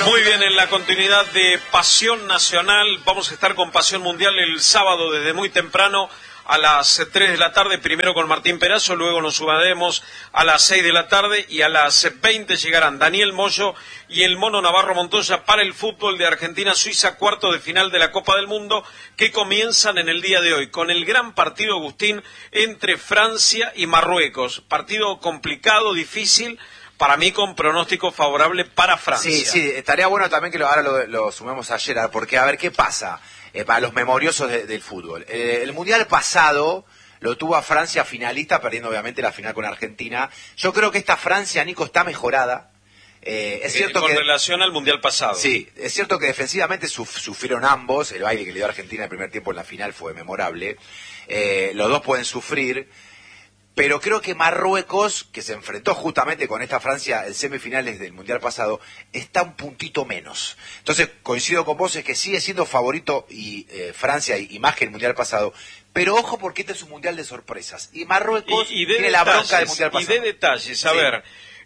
Muy bien, en la continuidad de Pasión Nacional, vamos a estar con Pasión Mundial el sábado desde muy temprano a las 3 de la tarde, primero con Martín Perazo, luego nos sumaremos a las 6 de la tarde y a las 20 llegarán Daniel Moyo y el Mono Navarro Montoya para el fútbol de Argentina-Suiza, cuarto de final de la Copa del Mundo, que comienzan en el día de hoy con el gran partido, Agustín, entre Francia y Marruecos. Partido complicado, difícil, para mí con pronóstico favorable para Francia. Sí, estaría bueno también que ahora lo sumemos a Gerard, porque a ver qué pasa para los memoriosos del fútbol. El Mundial pasado lo tuvo a Francia finalista, perdiendo obviamente la final con Argentina. Yo creo que esta Francia, Nico, está mejorada. Es cierto con que, relación al Mundial pasado. Sí, es cierto que defensivamente sufrieron ambos. El baile que le dio a Argentina el primer tiempo en la final fue memorable. Los dos pueden sufrir. Pero creo que Marruecos, que se enfrentó justamente con esta Francia en semifinales del Mundial pasado, está un puntito menos. Entonces, coincido con vos, es que sigue siendo favorito y Francia y más que el Mundial pasado. Pero ojo, porque este es un Mundial de sorpresas. Y Marruecos tiene la bronca del Mundial pasado. Y de detalles, a ver...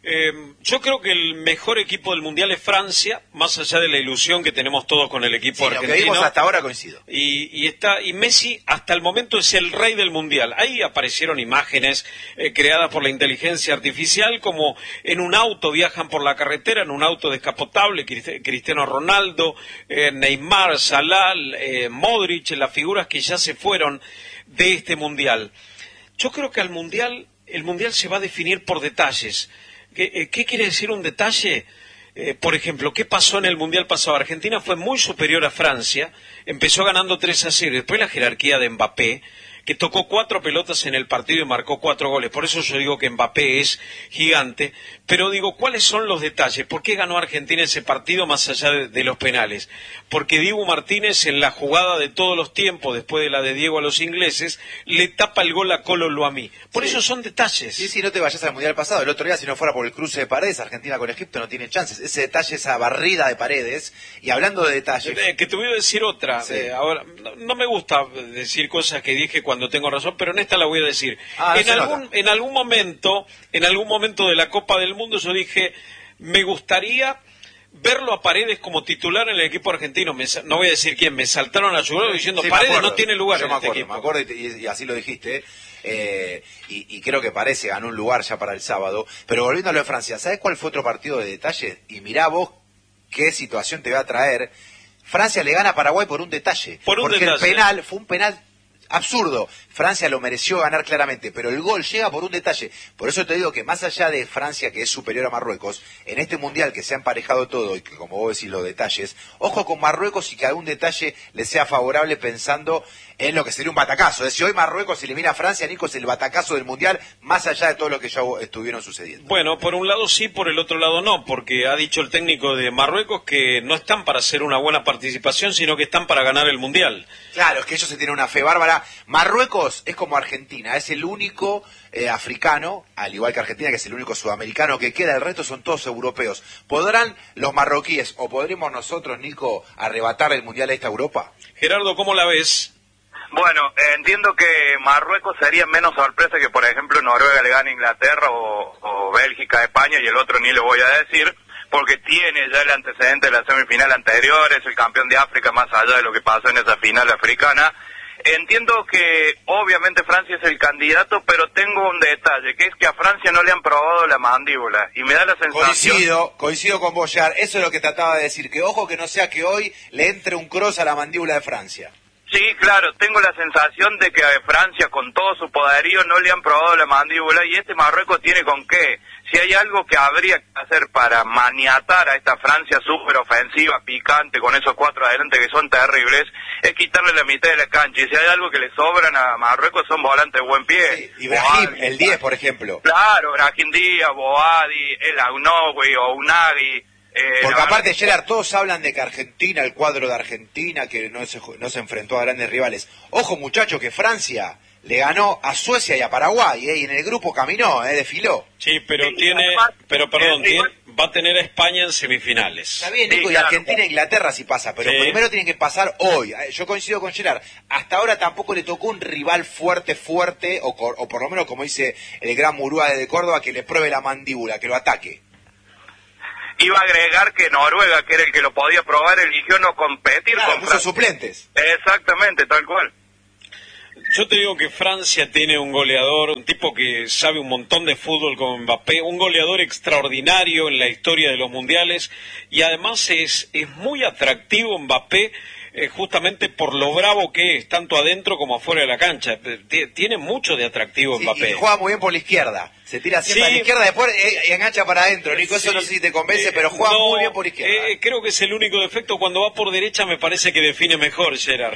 yo creo que el mejor equipo del Mundial es Francia, más allá de la ilusión que tenemos todos con el equipo argentino. Lo que vimos hasta ahora coincido. Y Messi hasta el momento es el rey del Mundial. Ahí aparecieron imágenes creadas por la inteligencia artificial, como en un auto viajan por la carretera, en un auto descapotable, Cristiano Ronaldo, Neymar, Salah, Modric, las figuras que ya se fueron de este Mundial. Yo creo que el Mundial se va a definir por detalles. ¿Qué quiere decir un detalle? Por ejemplo, ¿qué pasó en el Mundial pasado? Argentina fue muy superior a Francia, empezó ganando 3-0, después la jerarquía de Mbappé, que tocó 4 pelotas en el partido y marcó 4 goles. Por eso yo digo que Mbappé es gigante. Pero digo, ¿cuáles son los detalles? ¿Por qué ganó Argentina ese partido más allá de los penales? Porque Diego Martínez, en la jugada de todos los tiempos, después de la de Diego a los ingleses, le tapa el gol a Colo Luamí. Por eso son detalles. Sí, no te vayas al Mundial pasado. El otro día, si no fuera por el cruce de Paredes, Argentina con Egipto no tiene chances. Ese detalle, esa barrida de Paredes. Y hablando de detalles... que te voy a decir otra. Sí. Ahora, no me gusta decir cosas que dije cuando tengo razón, pero en esta la voy a decir. En algún momento de la Copa del Mundo yo dije, me gustaría verlo a Paredes como titular en el equipo argentino. No voy a decir quién, me saltaron a su diciendo, Paredes no tiene lugar en este equipo. Me acuerdo y así lo dijiste. Y creo que Paredes ganó un lugar ya para el sábado. Pero volviendo a lo de Francia, ¿sabes cuál fue otro partido de detalle? Y mirá vos qué situación te va a traer. Francia le gana a Paraguay por un detalle. Porque el penal fue un penal absurdo. Francia lo mereció ganar claramente, pero el gol llega por un detalle. Por eso te digo que más allá de Francia, que es superior a Marruecos, en este Mundial que se ha emparejado todo y que, como vos decís, los detalles, ojo con Marruecos y que algún detalle le sea favorable pensando en lo que sería un batacazo. Si hoy Marruecos elimina a Francia, Nico, es el batacazo del Mundial, más allá de todo lo que ya estuvieron sucediendo. Bueno, por un lado sí, por el otro lado no, porque ha dicho el técnico de Marruecos que no están para hacer una buena participación, sino que están para ganar el Mundial. Claro, es que ellos se tienen una fe bárbara. Marruecos es como Argentina, es el único africano, al igual que Argentina, que es el único sudamericano que queda, el resto son todos europeos. ¿Podrán los marroquíes o podremos nosotros, Nico, arrebatar el Mundial a esta Europa? Gerardo, ¿cómo la ves? Bueno, entiendo que Marruecos sería menos sorpresa que, por ejemplo, Noruega le gane a Inglaterra o Bélgica a España, y el otro ni lo voy a decir, porque tiene ya el antecedente de la semifinal anterior, es el campeón de África más allá de lo que pasó en esa final africana. Entiendo que obviamente Francia es el candidato, pero tengo un detalle, que es que a Francia no le han probado la mandíbula, y me da la sensación... Coincido con vos, Jar. Eso es lo que trataba de decir, que ojo que no sea que hoy le entre un cross a la mandíbula de Francia. Sí, claro, tengo la sensación de que a Francia, con todo su poderío, no le han probado la mandíbula, y este Marruecos tiene con qué. Si hay algo que habría que hacer para maniatar a esta Francia súper ofensiva, picante, con esos 4 adelante que son terribles, es quitarle la mitad de la cancha. Y si hay algo que le sobran a Marruecos son volantes de buen pie. Sí, Ibrahim, el 10, por ejemplo. Claro, Brahim Díaz, Boadi, El Aounoui o Unagui. Porque aparte, Gerard, todos hablan de que Argentina, el cuadro de Argentina, que no se enfrentó a grandes rivales. Ojo, muchachos, que Francia le ganó a Suecia y a Paraguay, y en el grupo caminó, desfiló. Sí, pero va a tener a España en semifinales. Está bien, Nico, y Argentina e Inglaterra sí pasa, pero primero tienen que pasar hoy. Yo coincido con Gerard, hasta ahora tampoco le tocó un rival fuerte, o por lo menos, como dice el gran Murúa de Córdoba, que le pruebe la mandíbula, que lo ataque. iba a agregar que Noruega, que era el que lo podía probar, eligió no competir con puso Francia. suplentes. Exactamente, tal cual. Yo te digo que Francia tiene un goleador, un tipo que sabe un montón de fútbol como Mbappé, un goleador extraordinario en la historia de los mundiales, y además es muy atractivo Mbappé, justamente por lo bravo que es, tanto adentro como afuera de la cancha. Tiene mucho de atractivo Mbappé. Y juega muy bien por la izquierda. Se tira siempre a la izquierda, después engancha para adentro. Nico, eso no sé si te convence, pero juega muy bien por izquierda. Creo que es el único defecto. Cuando va por derecha me parece que define mejor, Gerard.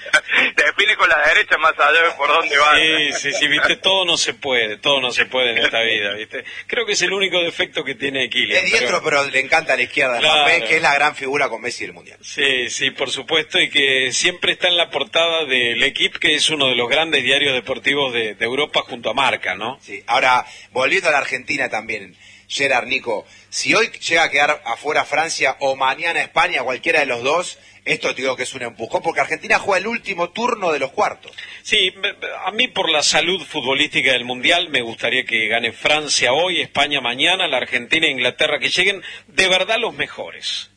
Define con la derecha más allá de por dónde va. Sí, viste, todo no se puede en esta vida, viste. Creo que es el único defecto que tiene Kylian. Es diestro, pero le encanta a la izquierda, claro. Mbappé, que es la gran figura con Messi del Mundial. Sí, por supuesto, y que siempre está en la portada del L'Équipe, que es uno de los grandes diarios deportivos de Europa junto a Marca, ¿no? Sí, ahora, volviendo a la Argentina también, Gerard, Nico, si hoy llega a quedar afuera Francia o mañana España, cualquiera de los dos, esto te digo que es un empujón, porque Argentina juega el último turno de los cuartos. Sí, a mí por la salud futbolística del Mundial me gustaría que gane Francia hoy, España mañana, la Argentina e Inglaterra, que lleguen de verdad los mejores.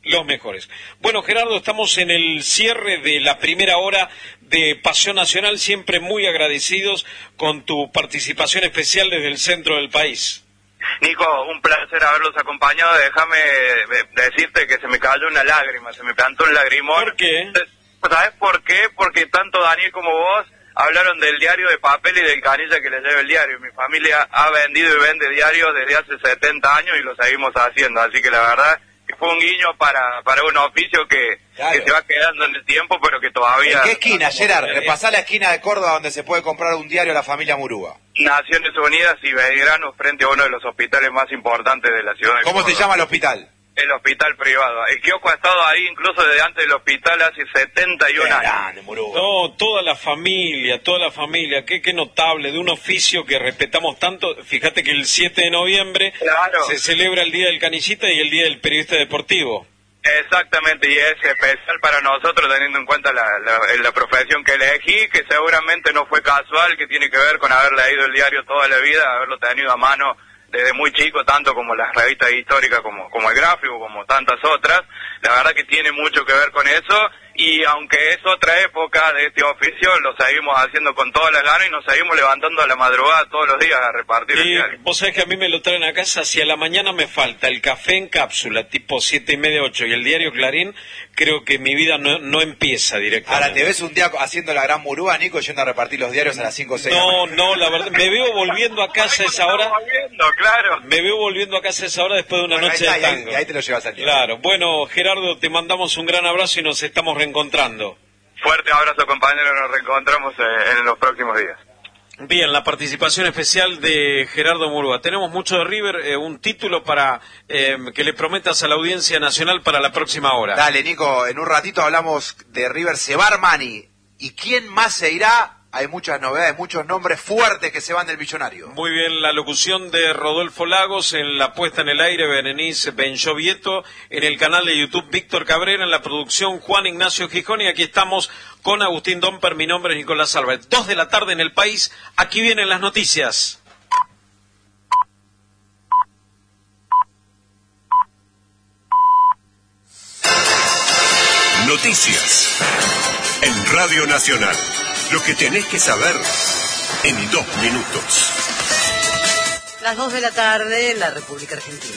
Bueno, Gerardo, estamos en el cierre de la primera hora de Pasión Nacional, siempre muy agradecidos con tu participación especial desde el centro del país. Nico, un placer haberlos acompañado. Déjame decirte que se me cayó una lágrima, se me plantó un lagrimón. ¿Por qué? ¿Sabes por qué? Porque tanto Daniel como vos hablaron del diario de papel y del canilla que les lleva el diario. Mi familia ha vendido y vende diarios desde hace 70 años y lo seguimos haciendo. Así que la verdad que fue un guiño para un oficio que se va quedando en el tiempo, pero que todavía... ¿En qué esquina, Gerard? Repasá la esquina de Córdoba donde se puede comprar un diario a la familia Murúa. Naciones Unidas y Belgrano, frente a uno de los hospitales más importantes de la ciudad de ¿Cómo Córdoba. se llama el hospital? El hospital privado. El kiosco ha estado ahí incluso desde antes del hospital hace 71 años. No, toda la familia, qué notable, de un oficio que respetamos tanto. Fíjate que el 7 de noviembre se celebra el Día del Canillita y el Día del Periodista Deportivo. Exactamente, y es especial para nosotros teniendo en cuenta la profesión que elegí, que seguramente no fue casual, que tiene que ver con haber leído el diario toda la vida, haberlo tenido a mano desde muy chico, tanto como las revistas históricas, como el gráfico, como tantas otras. La verdad que tiene mucho que ver con eso, y aunque es otra época de este oficio, lo seguimos haciendo con todas las ganas y nos seguimos levantando a la madrugada todos los días a repartir el diario. Vos sabés que a mí me lo traen a casa, si a la mañana me falta el café en cápsula, tipo 7:30, 8, y el diario Clarín, creo que mi vida no empieza directamente. Ahora, ¿te ves un día haciendo la gran Murúa, Nico, yendo a repartir los diarios a las 5 o 6? No, la verdad, me veo volviendo a casa a esa hora. Claro. Me veo volviendo a casa a esa hora después de una noche de tango. Y ahí te lo llevas al día. Claro. Bueno, Gerardo, te mandamos un gran abrazo y nos estamos reencontrando. Fuerte abrazo, compañeros, nos reencontramos en los próximos días. Bien, la participación especial de Gerardo Murúa. Tenemos mucho de River, un título para que le prometas a la audiencia nacional para la próxima hora. Dale, Nico, en un ratito hablamos de River. Se va Armani. ¿Y quién más se irá? Hay muchas novedades, muchos nombres fuertes que se van del Millonario. Muy bien, la locución de Rodolfo Lagos, en la puesta en el aire Berenice Benchovieto, en el canal de YouTube Víctor Cabrera, en la producción Juan Ignacio Gijón, y aquí estamos con Agustín Domper. Mi nombre es Nicolás Álvarez. 2 de la tarde en el país, aquí vienen las noticias. Noticias en Radio Nacional. Lo que tenés que saber en 2 minutos. Las 2 de la tarde en la República Argentina.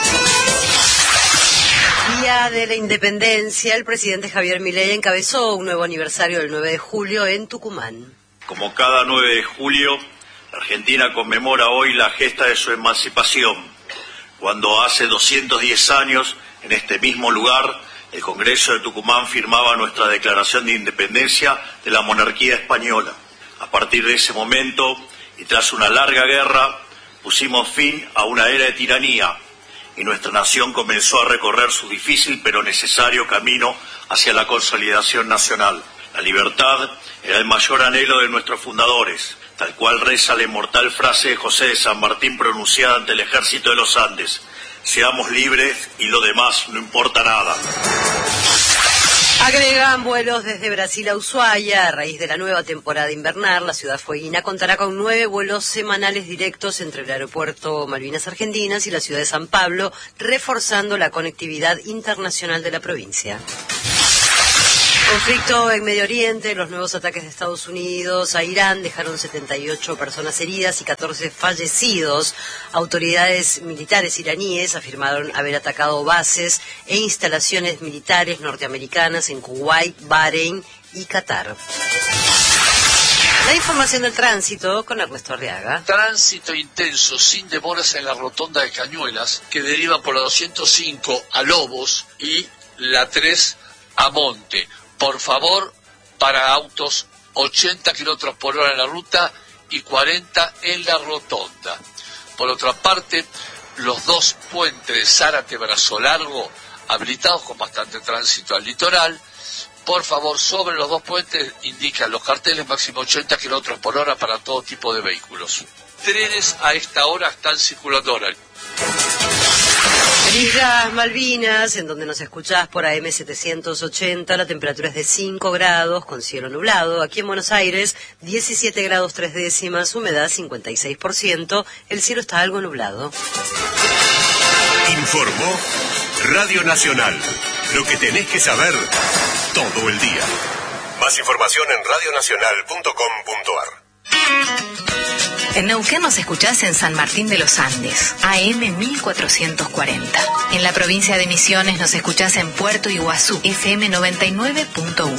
Día de la Independencia, el presidente Javier Milei encabezó un nuevo aniversario del 9 de julio en Tucumán. Como cada 9 de julio, la Argentina conmemora hoy la gesta de su emancipación, cuando hace 210 años, en este mismo lugar, el Congreso de Tucumán firmaba nuestra declaración de independencia de la monarquía española. A partir de ese momento, y tras una larga guerra, pusimos fin a una era de tiranía, y nuestra nación comenzó a recorrer su difícil pero necesario camino hacia la consolidación nacional. La libertad era el mayor anhelo de nuestros fundadores, tal cual reza la inmortal frase de José de San Martín pronunciada ante el ejército de los Andes: seamos libres y lo demás no importa nada. Agregan vuelos desde Brasil a Ushuaia. A raíz de la nueva temporada invernal, la ciudad fueguina contará con 9 vuelos semanales directos entre el aeropuerto Malvinas Argentinas y la ciudad de San Pablo, reforzando la conectividad internacional de la provincia. Conflicto en Medio Oriente. Los nuevos ataques de Estados Unidos a Irán dejaron 78 personas heridas y 14 fallecidos. Autoridades militares iraníes afirmaron haber atacado bases e instalaciones militares norteamericanas en Kuwait, Bahrein y Qatar. La información del tránsito con Ernesto Arriaga. Tránsito intenso, sin demoras en la rotonda de Cañuelas, que deriva por la 205 a Lobos y la 3 a Monte. Por favor, para autos 80 kilómetros por hora en la ruta y 40 en la rotonda. Por otra parte, los 2 puentes de Zárate Brazo Largo, habilitados con bastante tránsito al litoral. Por favor, sobre los 2 puentes indican los carteles máximo 80 kilómetros por hora para todo tipo de vehículos. Trenes a esta hora están circulando ahora. Islas Malvinas, en donde nos escuchás por AM 780, la temperatura es de 5 grados, con cielo nublado. Aquí en Buenos Aires, 17 grados 3 décimas, humedad 56%, el cielo está algo nublado. Informó Radio Nacional, lo que tenés que saber todo el día. Más información en radionacional.com.ar. En Neuquén nos escuchás en San Martín de los Andes, AM 1440. En la provincia de Misiones nos escuchás en Puerto Iguazú, FM 99.1.